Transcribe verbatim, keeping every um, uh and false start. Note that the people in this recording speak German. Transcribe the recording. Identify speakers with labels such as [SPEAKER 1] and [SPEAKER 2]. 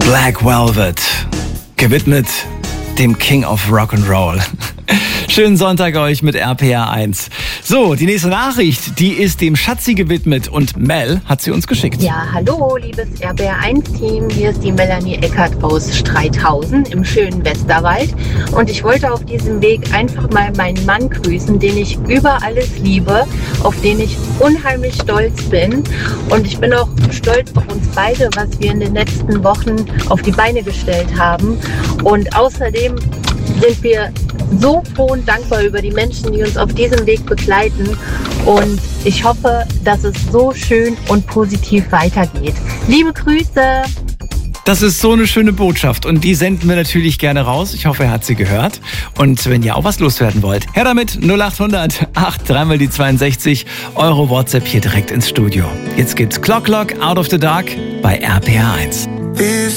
[SPEAKER 1] Black Velvet, gewidmet dem King of Rock'n'Roll. Schönen Sonntag euch mit R P R eins. So, die nächste Nachricht, die ist dem Schatzi gewidmet und Mel hat sie uns geschickt.
[SPEAKER 2] Ja, hallo, liebes R P R eins Team. Hier ist die Melanie Eckert aus Streithausen im schönen Westerwald. Und ich wollte auf diesem Weg einfach mal meinen Mann grüßen, den ich über alles liebe, auf den ich unheimlich stolz bin. Und ich bin auch stolz auf uns beide, was wir in den letzten Wochen auf die Beine gestellt haben. Und außerdem sind wir so froh und dankbar über die Menschen, die uns auf diesem Weg begleiten. Und ich hoffe, dass es so schön und positiv weitergeht. Liebe Grüße!
[SPEAKER 1] Das ist so eine schöne Botschaft und die senden wir natürlich gerne raus. Ich hoffe, er hat sie gehört. Und wenn ihr auch was loswerden wollt, her damit null acht hundert acht drei mal die zweiundsechzig, eure WhatsApp hier direkt ins Studio. Jetzt gibt's Clock Clock Out of the Dark bei R P R eins.